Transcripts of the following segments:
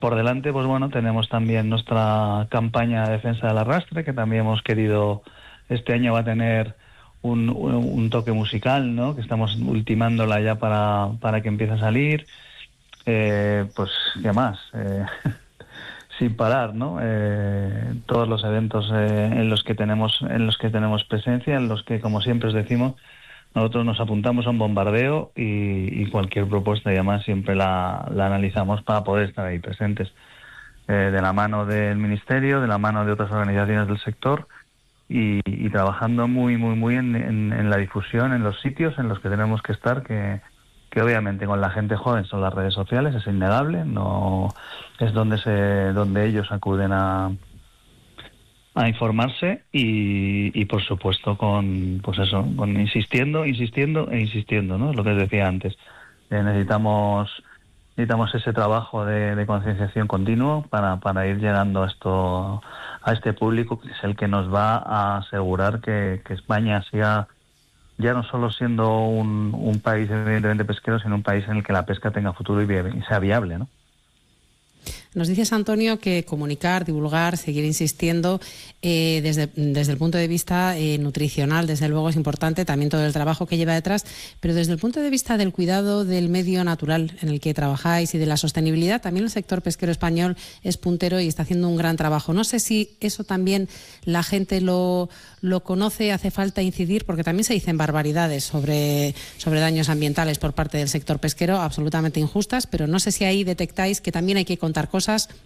por delante, pues bueno, tenemos también nuestra campaña de defensa del arrastre, que también hemos querido, este año va a tener un toque musical, ¿no? Que estamos ultimándola ya para que empiece a salir. Pues, ¿qué más? Sin parar, ¿no? Todos los eventos en los que tenemos presencia, en los que, como siempre os decimos, nosotros nos apuntamos a un bombardeo y cualquier propuesta y además siempre la analizamos para poder estar ahí presentes, de la mano del Ministerio, de la mano de otras organizaciones del sector y trabajando muy en la difusión, en los sitios en los que tenemos que estar, que obviamente con la gente joven son las redes sociales, es innegable, no es donde ellos acuden a informarse y por supuesto con insistiendo, ¿no? Es lo que os decía antes. Necesitamos ese trabajo de concienciación continuo para ir llegando a este público, que es el que nos va a asegurar que España siga ya no solo siendo un país evidentemente pesquero, sino un país en el que la pesca tenga futuro y sea viable, ¿no? Nos dices, Antonio, que comunicar, divulgar, seguir insistiendo desde el punto de vista nutricional, desde luego es importante, también todo el trabajo que lleva detrás, pero desde el punto de vista del cuidado del medio natural en el que trabajáis y de la sostenibilidad, también el sector pesquero español es puntero y está haciendo un gran trabajo. No sé si eso también la gente lo conoce, hace falta incidir, porque también se dicen barbaridades sobre daños ambientales por parte del sector pesquero, absolutamente injustas, pero no sé si ahí detectáis que también hay que contar cosas.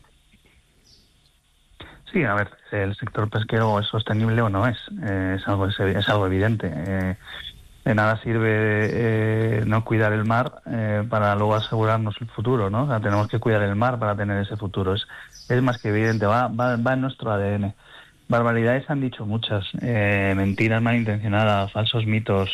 Sí, a ver, el sector pesquero es sostenible o no es algo evidente. De nada sirve no cuidar el mar para luego asegurarnos el futuro, ¿no? O sea, tenemos que cuidar el mar para tener ese futuro. Es más que evidente, va en nuestro ADN. Barbaridades han dicho muchas, mentiras malintencionadas, falsos mitos,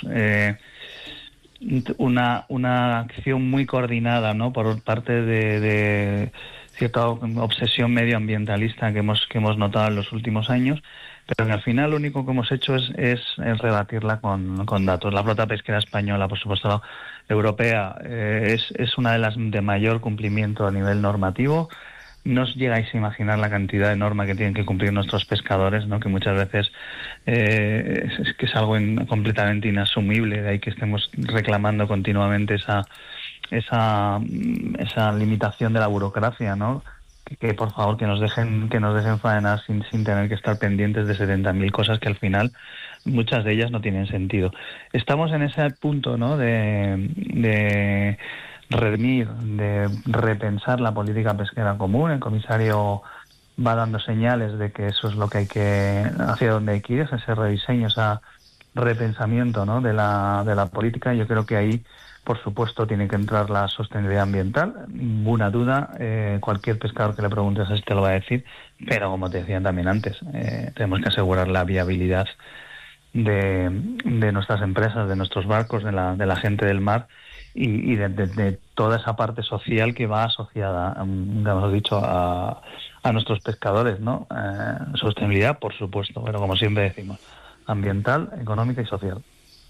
una acción muy coordinada, ¿no? Por parte de cierta obsesión medioambientalista que hemos notado en los últimos años, pero que al final lo único que hemos hecho es rebatirla con datos. La flota pesquera española, por supuesto, europea, es una de las de mayor cumplimiento a nivel normativo. No os llegáis a imaginar la cantidad de normas que tienen que cumplir nuestros pescadores, ¿no? Que muchas veces es algo completamente inasumible, de ahí que estemos reclamando continuamente esa limitación de la burocracia, ¿no? Que por favor que nos dejen faenar sin tener que estar pendientes de 70.000 cosas que al final muchas de ellas no tienen sentido. Estamos en ese punto, ¿no? de repensar la política pesquera común. El comisario va dando señales de que eso es lo que hacia donde hay que ir, es ese rediseño, ese repensamiento, ¿no? de la política. Yo creo que ahí, por supuesto, tiene que entrar la sostenibilidad ambiental, ninguna duda. Cualquier pescador que le preguntes a este lo va a decir, pero como te decían también antes, tenemos que asegurar la viabilidad de nuestras empresas, de nuestros barcos, de la gente del mar y de toda esa parte social que va asociada, como hemos dicho, a nuestros pescadores, ¿no? Sostenibilidad, por supuesto, pero como siempre decimos, ambiental, económica y social.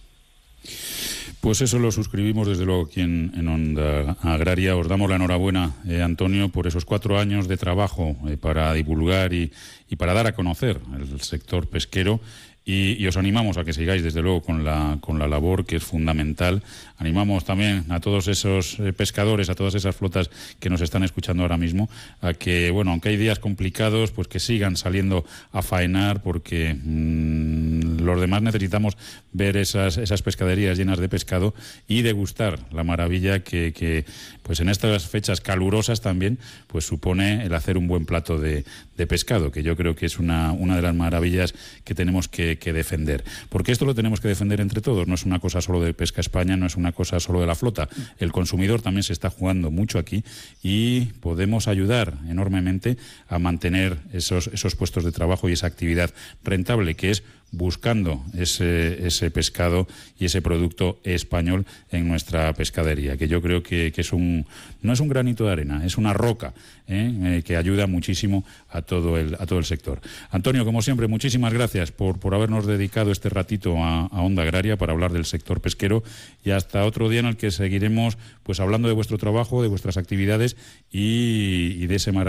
Pues eso lo suscribimos desde luego aquí en Onda Agraria. Os damos la enhorabuena, Antonio, por esos 4 años de trabajo para divulgar y para dar a conocer el sector pesquero. Y os animamos a que sigáis desde luego con la labor, que es fundamental. Animamos también a todos esos pescadores, a todas esas flotas que nos están escuchando ahora mismo, a que, bueno, aunque hay días complicados, pues que sigan saliendo a faenar, porque los demás necesitamos ver esas pescaderías llenas de pescado y degustar la maravilla que pues en estas fechas calurosas también pues supone el hacer un buen plato de pescado, que yo creo que es una de las maravillas que tenemos que defender, porque esto lo tenemos que defender entre todos. No es una cosa solo de Pesca España, no es una cosa solo de la flota. El consumidor también se está jugando mucho aquí y podemos ayudar enormemente a mantener esos puestos de trabajo y esa actividad rentable, que es buscando ese pescado y ese producto español en nuestra pescadería, que yo creo que no es un granito de arena, es una roca que ayuda muchísimo a todo el sector. Antonio, como siempre, muchísimas gracias por habernos dedicado este ratito a Onda Agraria para hablar del sector pesquero, y hasta otro día en el que seguiremos pues hablando de vuestro trabajo, de vuestras actividades y de ese maravilloso